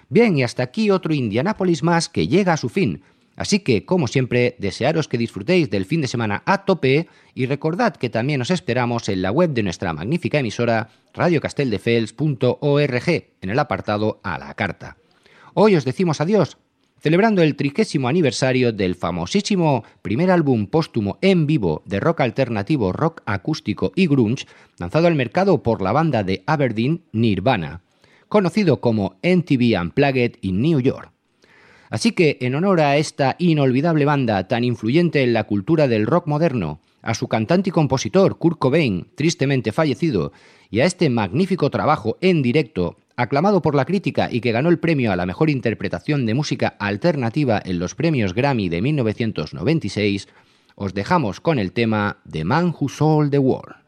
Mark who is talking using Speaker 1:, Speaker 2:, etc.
Speaker 1: Bien, y hasta aquí otro Indianápolis más que llega a su fin. Así que, como siempre, desearos que disfrutéis del fin de semana a tope y recordad que también os esperamos en la web de nuestra magnífica emisora radiocasteldefels.org en el apartado A la Carta. Hoy os decimos adiós, celebrando el 30º aniversario del famosísimo primer álbum póstumo en vivo de rock alternativo, rock acústico y grunge, lanzado al mercado por la banda de Aberdeen Nirvana, conocido como MTV Unplugged in New York. Así que, en honor a esta inolvidable banda tan influyente en la cultura del rock moderno, a su cantante y compositor Kurt Cobain, tristemente fallecido, y a este magnífico trabajo en directo, aclamado por la crítica y que ganó el premio a la mejor interpretación de música alternativa en los premios Grammy de 1996, os dejamos con el tema The Man Who Sold the World.